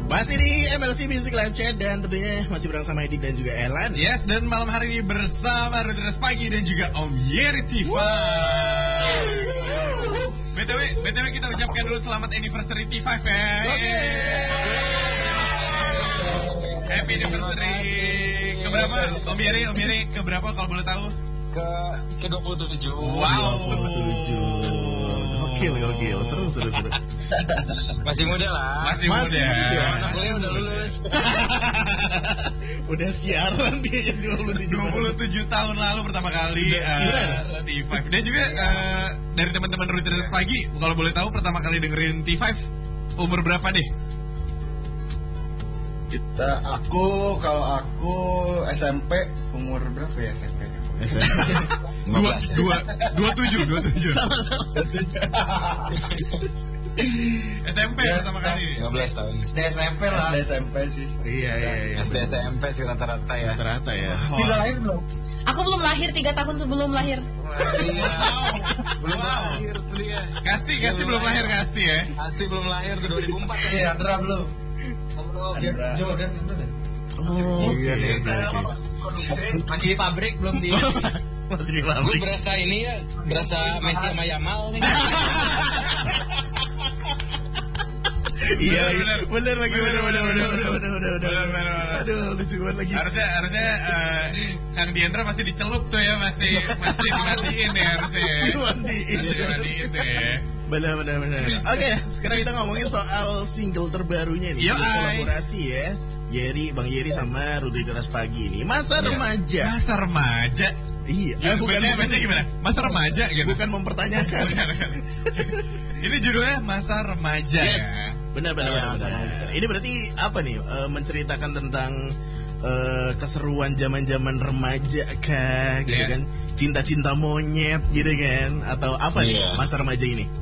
Masih di MLC Music Live Chat dan tentunya masih bersama Edik dan juga Elan. Yes, dan malam hari ini bersama Rutines Pagi dan juga Om Yeri T5. BTW kita ucapkan dulu selamat anniversary T5 ya. Happy anniversary. Keberapa Om Yeri keberapa kalau boleh tahu? Ke 27. Wow. 27. Gokil, seru. Masih muda lah. Masih muda. Anak kuliah udah lulus. Udah siaran dia 27 tahun lalu pertama kali T5. Dan juga dari teman-teman Rutines Pagi, kalau boleh tahu pertama kali dengerin T5 umur berapa deh? Kalau aku SMP umur berapa ya SMP? 27. SMP pertama kali. 15 tahun. SD SMP lah. SD SMP sih. Iya. SD SMP sih rata-rata ya. Sudah lahir belum? Aku belum lahir 3 tahun sebelum lahir. Belum lahir tuh dia. Kasti belum lahir Kasti ya. Kasti belum lahir tuh 2004 Iya, Andra belum. Jordan itu deh. Oh iya. Masih di pabrik belum dia. Masih di Gue pabrik. berasa ini ya, berasa Messi sama Yamal nih. Iya, bener lagi. Aduh, lucu banget lagi. Harusnya Kang Diendra masih dicelup tuh ya, masih dimatiin ya harusnya. Dimatiin tuh ya. Benar. Oke, sekarang kita ngomongin soal single terbarunya nih. Kolaborasi ya. Bang Yeri sama Rutines Pagi ini. Masa remaja. Iya. Baca gimana? Masa remaja gitu. Bukan mempertanyakan. Ini judulnya Masa Remaja ya. Benar. Ini berarti apa nih? Menceritakan tentang keseruan zaman-zaman remaja kah gitu kan? Cinta-cinta monyet gitu kan? Atau apa nih masa remaja ini?